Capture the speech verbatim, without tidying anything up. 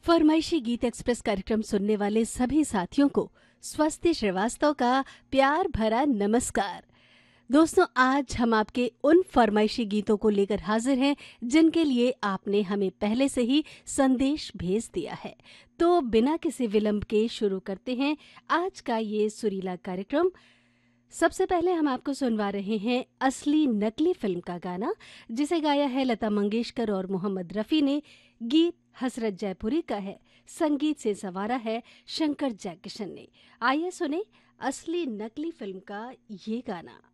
फरमाइशी गीत एक्सप्रेस कार्यक्रम सुनने वाले सभी साथियों को स्वस्ति श्रीवास्तव का प्यार भरा नमस्कार। दोस्तों, आज हम आपके उन फरमाइशी गीतों को लेकर हाजिर हैं जिनके लिए आपने हमें पहले से ही संदेश भेज दिया है। तो बिना किसी विलंब के शुरू करते हैं आज का ये सुरीला कार्यक्रम। सबसे पहले हम आपको सुनवा रहे हैं असली नकली फिल्म का गाना, जिसे गाया है लता मंगेशकर और मोहम्मद रफ़ी ने। गीत हसरत जयपुरी का है, संगीत से संवारा है शंकर जयकिशन ने। आइए सुने असली नकली फिल्म का ये गाना।